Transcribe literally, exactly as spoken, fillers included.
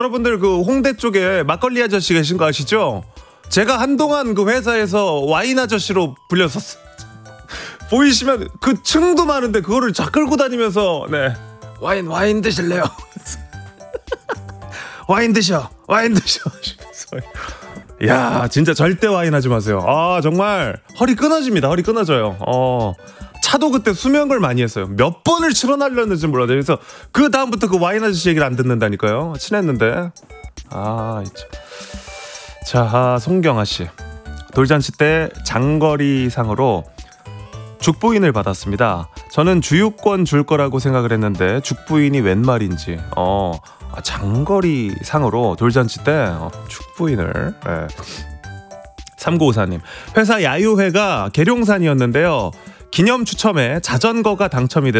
여러분들 그 홍대 쪽에 막걸리 아저씨 계신 거 아시죠? 제가 한동안 그 회사에서 와인 아저씨로 불렸었어요. 보이시면 그 층도 많은데 그거를 자 끌고 다니면서 네 와인 와인 드실래요? 와인 드셔 와인 드셔. 야 진짜 절대 와인 하지 마세요. 아 정말 허리 끊어집니다. 허리 끊어져요. 어 차도 그때 수면걸 많이 했어요. 몇 번을 출연하려는지 몰라요. 그래서 그 다음부터 그 와인 아저씨 얘기를 안 듣는다니까요. 친했는데. 아, 자, 아, 송경아 씨. 돌잔치 때 장거리 상으로 죽부인을 받았습니다. 저는 주유권 줄 거라고 생각을 했는데 죽부인이 웬 말인지. 어, 아, 장거리 상으로 돌잔치 때 어, 죽부인을. 네. 삼구오사 님. 회사 야유회가 계룡산이었는데요. 기념 추첨에 자전거가 당첨이 돼서